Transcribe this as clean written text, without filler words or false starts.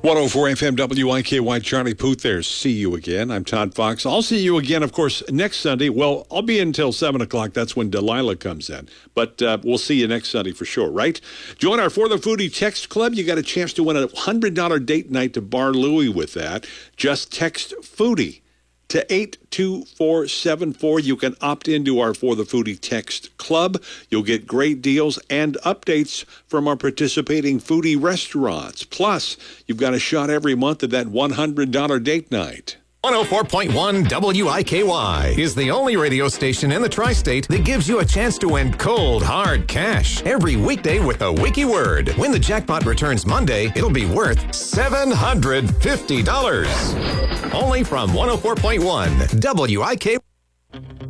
104 FM WIKY, Charlie Puth there. See you again. I'm Todd Fox. I'll see you again, of course, next Sunday. Well, I'll be in until 7 o'clock. That's when Delilah comes in. But we'll see you next Sunday for sure, right? Join our For the Foodie text club. You got a chance to win a $100 date night to Bar Louie with that. Just text foodie to 82474. You can opt into our For the Foodie text club. You'll get great deals and updates from our participating foodie restaurants. Plus, you've got a shot every month at that $100 date night. 104.1 WIKY is the only radio station in the tri-state that gives you a chance to win cold, hard cash every weekday with a wiki word. When the jackpot returns Monday, it'll be worth $750. Only from 104.1 WIKY.